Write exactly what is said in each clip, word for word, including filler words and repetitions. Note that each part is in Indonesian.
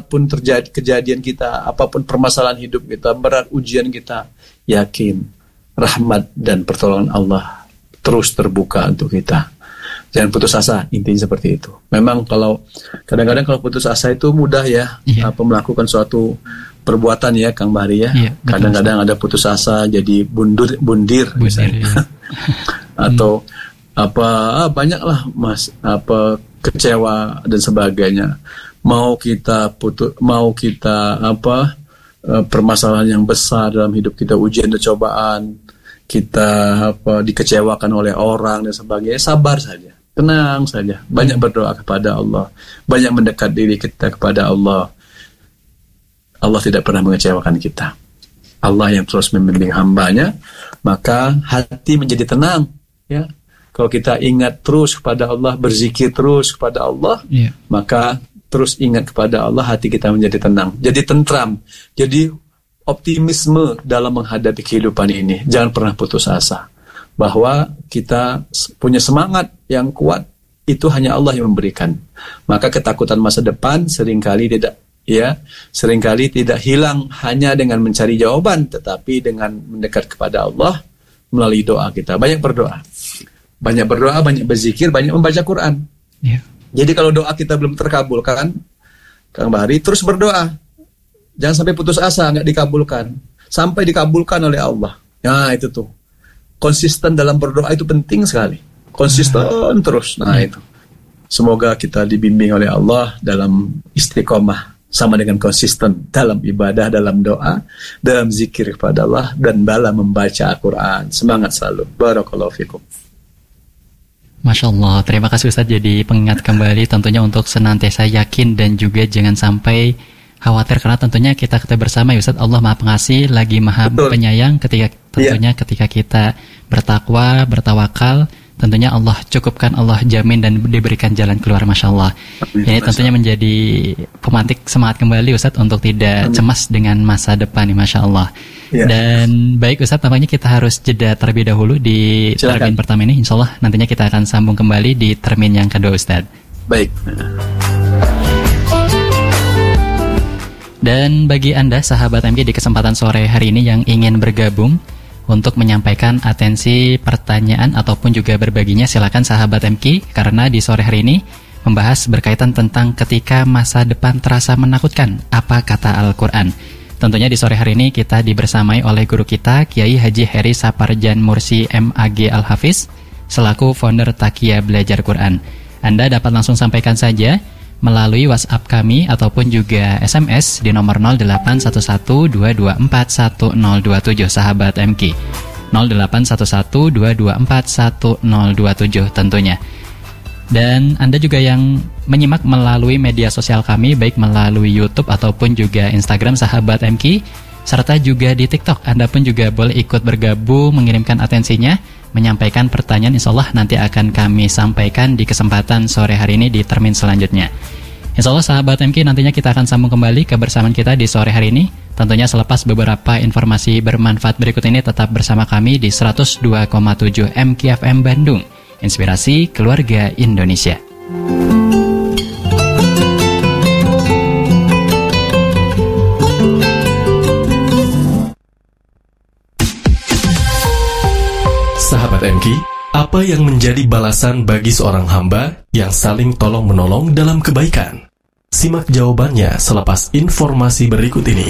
apapun terjadi kejadian kita, apapun permasalahan hidup kita, berat ujian kita, yakin rahmat dan pertolongan Allah terus terbuka untuk kita. Jangan putus asa, intinya seperti itu. Memang kalau kadang-kadang kalau putus asa itu mudah ya, yeah. apa melakukan suatu perbuatan ya, Kang Bahri ya. Yeah, kadang-kadang ada putus asa jadi bundur, bundir, bundir misalnya, yeah. atau hmm. apa ah, banyaklah mas, apa kecewa dan sebagainya. Mau kita putus, mau kita apa permasalahan yang besar dalam hidup kita, ujian dan cobaan, kita apa dikecewakan oleh orang dan sebagainya, sabar saja. Tenang saja, banyak berdoa kepada Allah, banyak mendekat diri kita kepada Allah. Allah tidak pernah mengecewakan kita. Allah yang terus membimbing hambanya, maka hati menjadi tenang. Ya, kalau kita ingat terus kepada Allah, berzikir terus kepada Allah, yeah. maka terus ingat kepada Allah, hati kita menjadi tenang, jadi tentram, jadi optimisme dalam menghadapi kehidupan ini. Jangan pernah putus asa. Bahwa kita punya semangat yang kuat, itu hanya Allah yang memberikan. Maka ketakutan masa depan seringkali tidak ya, seringkali tidak hilang hanya dengan mencari jawaban, tetapi dengan mendekat kepada Allah melalui doa kita. Banyak berdoa. Banyak berdoa, banyak berzikir, banyak membaca Quran. Yeah. Jadi kalau doa kita belum terkabulkan, Kang Bahri, terus berdoa. Jangan sampai putus asa, nggak dikabulkan. Sampai dikabulkan oleh Allah. Nah itu tuh. Konsisten dalam berdoa itu penting sekali. Konsisten hmm. terus. Nah itu. Semoga kita dibimbing oleh Allah dalam istiqomah. Sama dengan konsisten dalam ibadah, dalam doa, dalam zikir kepada Allah, dan dalam membaca Al-Quran. Semangat selalu. Barakallahu fikum. Masya Allah. Terima kasih Ustaz. Jadi pengingat kembali tentunya untuk senantiasa yakin dan juga jangan sampai khawatir, karena tentunya kita kita bersama ya Ustaz, Allah Maha Pengasih lagi Maha Betul. Penyayang ketika tentunya yeah. ketika kita bertakwa, bertawakal, tentunya Allah cukupkan, Allah jamin dan diberikan jalan keluar. Masya Allah. Amin. Ini tentunya menjadi pemantik semangat kembali Ustaz untuk tidak Amin. Cemas dengan masa depan. Masya Allah. Yeah. Dan baik Ustaz, tampaknya kita harus jeda terlebih dahulu di Silakan. Termin pertama ini. Insya Allah nantinya kita akan sambung kembali di termin yang kedua Ustaz. Baik. Dan bagi Anda sahabat M K di kesempatan sore hari ini yang ingin bergabung untuk menyampaikan atensi pertanyaan ataupun juga berbaginya, silakan sahabat M K, karena di sore hari ini membahas berkaitan tentang ketika masa depan terasa menakutkan, apa kata Al-Quran. Tentunya di sore hari ini kita dibersamai oleh guru kita Kiai Haji Heri Saparjan Mursi M A G Al-Hafiz selaku founder Takia Belajar Quran. Anda dapat langsung sampaikan saja melalui WhatsApp kami ataupun juga S M S di nomor nol delapan satu satu dua dua empat satu nol dua tujuh sahabat M K. nol delapan satu satu dua dua empat satu nol dua tujuh tentunya. Dan Anda juga yang menyimak melalui media sosial kami, baik melalui YouTube ataupun juga Instagram sahabat M K, serta juga di TikTok, Anda pun juga boleh ikut bergabung, mengirimkan atensinya, menyampaikan pertanyaan. Insya Allah nanti akan kami sampaikan di kesempatan sore hari ini di termin selanjutnya. Insya Allah sahabat M K, nantinya kita akan sambung kembali kebersamaan kita di sore hari ini. Tentunya selepas beberapa informasi bermanfaat berikut ini, tetap bersama kami di seratus dua koma tujuh M K F M Bandung, Inspirasi Keluarga Indonesia. Sahabat M K, apa yang menjadi balasan bagi seorang hamba yang saling tolong-menolong dalam kebaikan? Simak jawabannya selepas informasi berikut ini.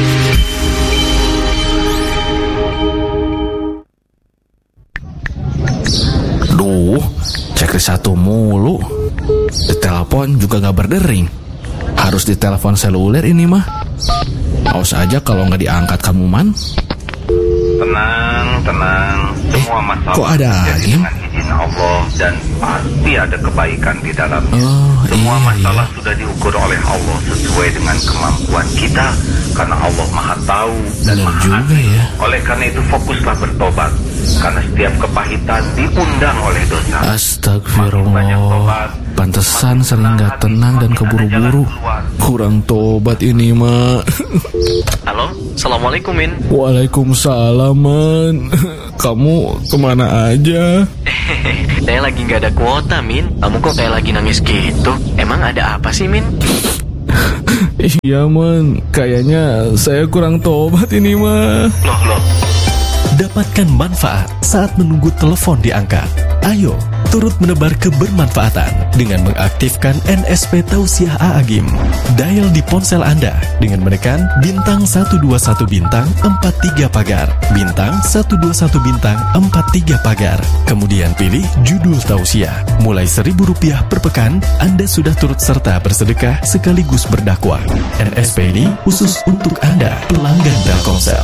Duh, checklist satu mulu. Di telepon juga gak berdering. Harus di telepon seluler ini mah. Awas aja kalau gak diangkat kamu man. Tenang, tenang. Semua masalah kok ada terjadi dengan izin Allah dan pasti ada kebaikan di dalamnya. Oh, Semua iya, masalah iya. sudah diukur oleh Allah sesuai dengan kemampuan kita, karena Allah Maha Tahu dan Benar Maha juga Adil. ya. Oleh karena itu fokuslah bertobat, karena setiap kepahitan diundang oleh dosa. Astagfirullah. Pantesan sering gak tenang dan keburu-buru. Kurang tobat ini mah. Halo, Assalamualaikum Min. Waalaikumsalam man. Kamu kemana aja? Saya lagi gak ada kuota Min. Kamu kok kayak lagi nangis gitu? Emang ada apa sih Min? Iya man, kayaknya saya kurang tobat ini mah. Loh, loh. Dapatkan manfaat saat menunggu telepon diangkat. Ayo, turut menebar kebermanfaatan dengan mengaktifkan N S P Tausiah A'agim. Dial di ponsel Anda dengan menekan bintang satu dua satu bintang empat tiga pagar, bintang satu dua satu bintang empat tiga pagar. Kemudian pilih judul tausiah. Mulai seribu rupiah per pekan, Anda sudah turut serta bersedekah sekaligus berdakwah. N S P ini khusus untuk Anda, pelanggan Telkomsel.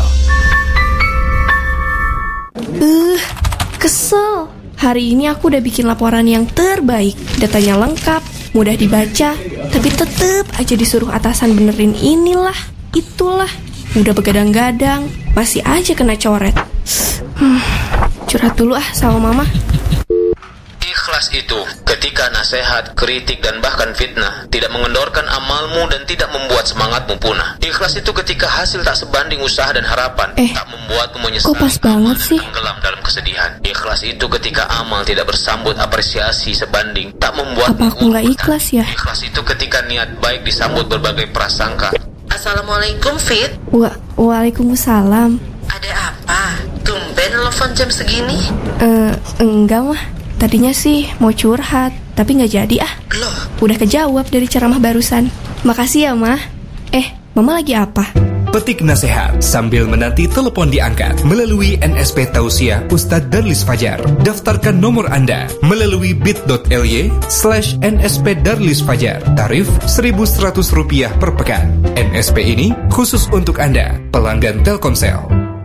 Uh, kesel. Hari ini aku udah bikin laporan yang terbaik. Datanya lengkap, mudah dibaca, tapi tetep aja disuruh atasan benerin inilah, itulah. Udah begadang-gadang, masih aja kena coret. Hmm, curhat dulu ah sama mama. Ikhlas itu ketika nasihat, kritik, dan bahkan fitnah tidak mengendorkan amalmu dan tidak membuat semangatmu punah. Ikhlas itu ketika hasil tak sebanding usaha dan harapan, eh, tak membuatmu menyesal, kok pas banget sih? tenggelam dalam kesedihan. Ikhlas itu ketika amal tidak bersambut apresiasi sebanding, tak membuat apa aku nggak ikhlas ya? Ikhlas itu ketika niat baik disambut berbagai prasangka. Assalamualaikum Fit. Wa Waalaikumsalam. Ada apa? Tumben telepon jam segini? Eh, enggak mah. Tadinya sih mau curhat, tapi nggak jadi ah. Loh? Udah kejawab dari ceramah barusan. Makasih ya, Mah. Eh, Mama lagi apa? Petik nasihat sambil menanti telepon diangkat melalui N S P Tausiah Ustadz Darlis Fajar. Daftarkan nomor Anda melalui bit.ly slash nsp Darlis Fajar. Tarif seribu seratus rupiah per pekan. N S P ini khusus untuk Anda, pelanggan Telkomsel.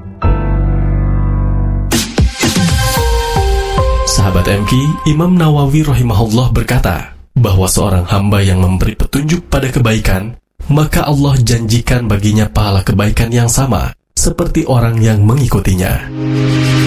Sahabat M K, Imam Nawawi rahimahullah berkata bahwa seorang hamba yang memberi petunjuk pada kebaikan, maka Allah janjikan baginya pahala kebaikan yang sama seperti orang yang mengikutinya.